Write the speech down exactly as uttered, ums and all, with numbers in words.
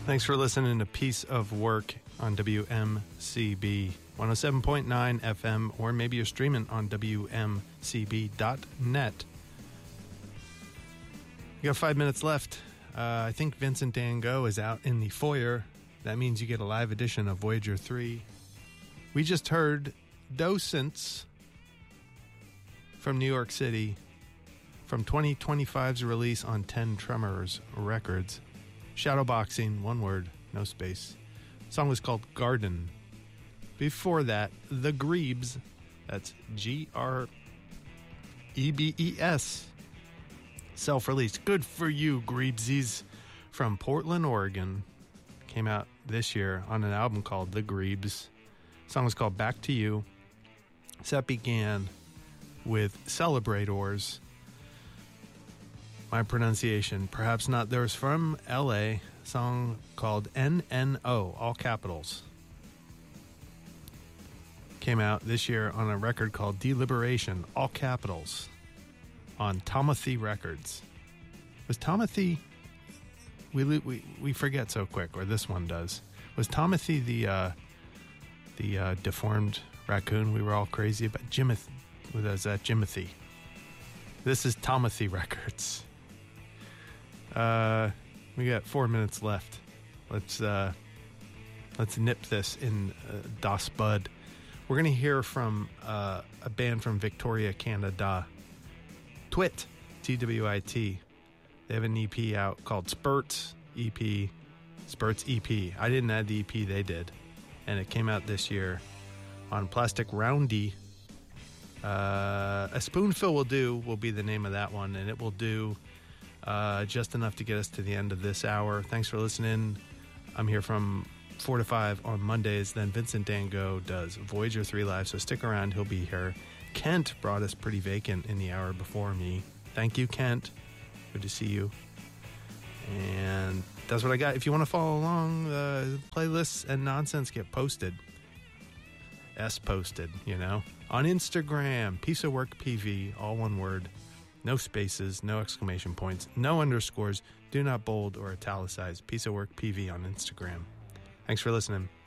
Thanks for listening to Piece of Work on W M C B one oh seven point nine F M, or maybe you're streaming on W M C B dot net. You got five minutes left. Uh, I think Vincent Van Gogh is out in the foyer. That means you get a live edition of Voyager three. We just heard Docents from New York City from twenty twenty-five's release on ten Tremors Records. Shadowboxing, one word, no space. The song was called Garden. Before that, The Grebes, that's G R E B E S, self-released. Good for you, Grebesies, from Portland, Oregon. Came out this year on an album called The Grebes. The song was called Back to You. Set began with Celebrators. My pronunciation, perhaps not theirs, from L A, song called N N O, all capitals. Came out this year on a record called Deliberation, all capitals, on Tomothy Records. Was Tomothy, we, we we forget so quick, or this one does. Was Tomothy the uh, the uh, deformed raccoon we were all crazy about? Jimothy, was that Jimothy? This is Tomothy Records. Uh, we got four minutes left. Let's uh, let's nip this in uh, Das Bud. We're gonna hear from uh, a band from Victoria, Canada. Twit, T W I T. They have an E P out called Spurts E P. Spurts E P. I didn't add the E P, they did, and it came out this year on Plastic Roundy. Uh, a Spoonful Will Do will be the name of that one, and it will do uh, just enough to get us to the end of this hour. Thanks for listening. I'm here from four to five on Mondays. Then Vincent Van Gogh does Voyager three Live, so stick around. He'll be here. Kent brought us Pretty Vacant in the hour before me. Thank you, Kent. Good to see you. And that's what I got. If you want to follow along, uh, playlists and nonsense get posted. S posted, you know, on Instagram. Piece of Work P V, all one word. No spaces, no exclamation points, no underscores. Do not bold or italicize. Piece of Work P V on Instagram. Thanks for listening.